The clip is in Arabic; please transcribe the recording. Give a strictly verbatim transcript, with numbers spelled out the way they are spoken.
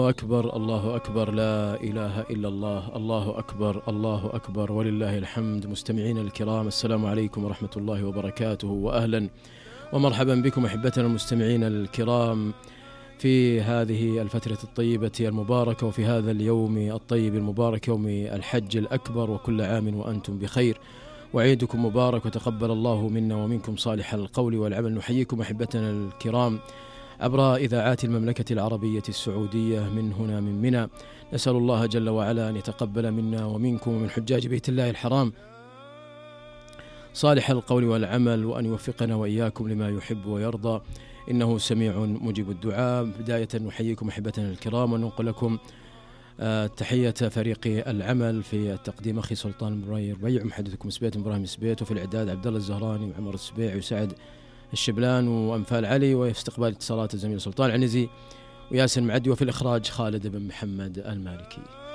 أكبر، الله أكبر، لا إله إلا الله، الله أكبر، الله أكبر، ولله الحمد. مستمعين الكرام، السلام عليكم ورحمة الله وبركاته، وأهلا ومرحبا بكم أحبتنا المستمعين الكرام في هذه الفترة الطيبة المباركة، وفي هذا اليوم الطيب المبارك، يوم الحج الأكبر، وكل عام وأنتم بخير، وعيدكم مبارك، وتقبل الله منا ومنكم صالح القول والعمل. نحييكم أحبتنا الكرام عبر إذاعات المملكة العربية السعودية من هنا من منى. نسأل الله جل وعلا أن يتقبل منا ومنكم ومن حجاج بيت الله الحرام صالح القول والعمل، وأن يوفقنا وإياكم لما يحب ويرضى، إنه سميع مجيب الدعاء. بداية نحييكم أحبتنا الكرام، وننقل لكم تحية فريق العمل في التقديم أخي سلطان بن ربيع، محدثكم سبيت إبراهيم سبيت، وفي الإعداد عبد الله الزهراني وعمر السبيع وسعد الشبلان وأنفال علي، وفي استقبال اتصالات الزميل سلطان عنزي وياسر معدي، وفي الإخراج خالد بن محمد المالكي.